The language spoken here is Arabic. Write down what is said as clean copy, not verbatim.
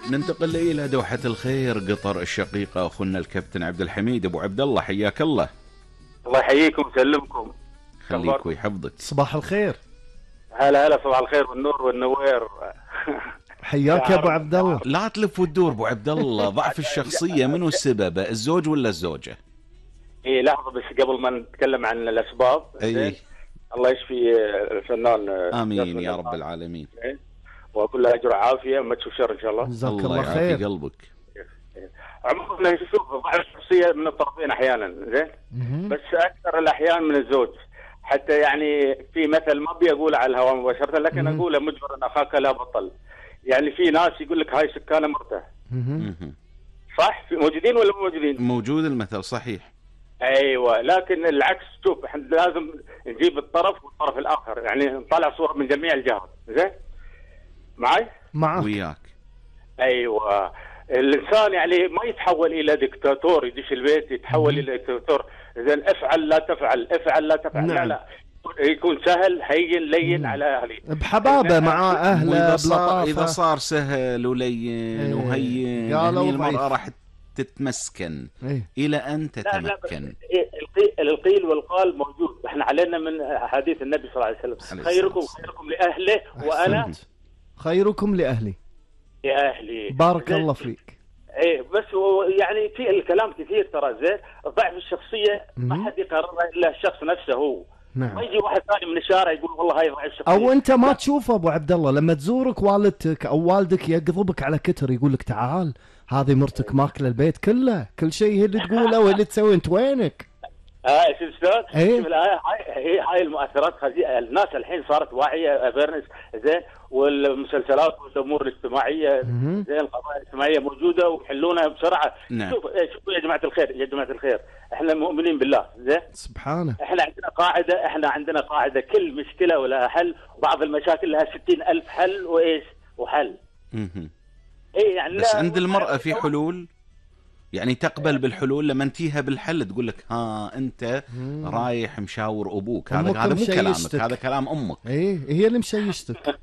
ننتقل إلى دوحة الخير قطر الشقيقة، أخونا الكابتن عبد الحميد أبو عبد الله، حياك الله. الله يحييكم ويسلمكم. خليك ويحفظك. صباح الخير. هلا صباح الخير والنور والنوير. حياك يا ابو عبد الله. لا تلف وتدور ابو عبد الله، ضعف الشخصية منو السبب؟ الزوج ولا الزوجة؟ ايه لحظة بس قبل ما نتكلم عن الأسباب. اي الله يشفي الفنان. آمين يا رب العالمين. وكل أجر وعافية، ما تشوف شر إن شاء الله. جزاك الله الله يعافي خير. قلبك. عموما شوف ضعف الشخصية من الطرفين أحيانا، زين، بس أكثر الأحيان من الزوج. حتى يعني في مثل ما بيقول على الهواء مباشرة، لكن أقوله مجبر أن أخاك لا بطل. يعني في ناس يقول لك هاي سكانة مرته. صح؟ موجودين ولا مو موجودين؟ موجود المثل صحيح. ايوه، لكن العكس. شوف احنا لازم نجيب الطرف والطرف الاخر، يعني نطلع صورة من جميع الجهات. زين معي؟ معك وياك. ايوه، الانسان يعني ما يتحول الى دكتاتور يدش البيت، يتحول الى دكتاتور. زين افعل لا تفعل، افعل لا تفعل. نعم. لا يكون سهل هين لين على اهلي، بحبابه مع اهله إذا صار سهل ولين وهين، هني المرأة راح تتمسكن إلى أن تتمكن. القيل والقال موجود. احنا علينا من حديث النبي صلى الله عليه وسلم: خيركم لأهله وأنا خيركم لأهلي. بارك الله فيك. ايه بس يعني في الكلام كثير ترى. زين، ضعف الشخصية ما حد يقررها إلا الشخص نفسه هو. نعم. ما يجي واحد ثاني من الشارع يقول والله هاي ضعف الشخصية. او انت ما تشوفه ابو عبد الله لما تزورك والدتك او والدك يقضبك على كتر يقول لك تعال هذه مرتك ماكله البيت كله، كل شيء هي اللي تقوله وهي اللي تسوي، انت وينك؟ شوف شلون؟ شوف هاي المؤثرات خزيئة. الناس الحين صارت واعية افيرنس، زين، والمسلسلات والامور الاجتماعية، زين، القضايا الاجتماعية موجودة ويحلونها بسرعة. نعم. شوفوا يا جماعة الخير، احنا مؤمنين بالله، زين، سبحانه. احنا عندنا قاعدة كل مشكلة ولها حل، وبعض المشاكل لها 60,000 حل وحل. ايه يعني بس عند المرأة في حلول، يعني تقبل بالحلول. لما انتيها بالحل تقول لك ها انت رايح مشاور ابوك، هذا مو كلامك، هذا كلام امك. ايه هي اللي مشيشتك.